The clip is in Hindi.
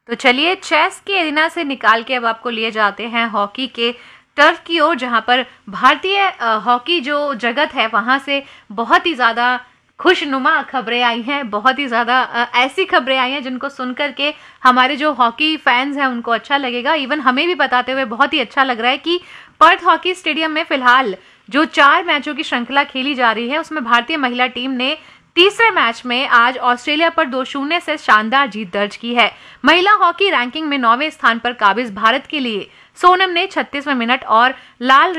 तो चलिए चेस की एरिना से निकाल के अब आपको लिए जाते हैं हॉकी के टर्फ की ओर, जहां पर भारतीय हॉकी जो जगत है वहां से बहुत ही ज़्यादा खुशनुमा खबरें आई हैं, बहुत ही ज़्यादा ऐसी खबरें आई हैं जिनको सुन करके हमारे जो हॉकी फैंस हैं उनको अच्छा लगेगा। इवन हमें भी बताते हुए बहुत ही अच्छा लग रहा है कि पर्थ हॉकी स्टेडियम में फिलहाल जो 4 मैचों की श्रृंखला खेली जा रही है उसमें भारतीय महिला टीम ने तीसरे मैच में आज ऑस्ट्रेलिया पर 2-0 से शानदार जीत दर्ज की है। महिला हॉकी रैंकिंग में 9वें स्थान पर काबिज भारत के लिए सोनम ने 36वें मिनट और लाल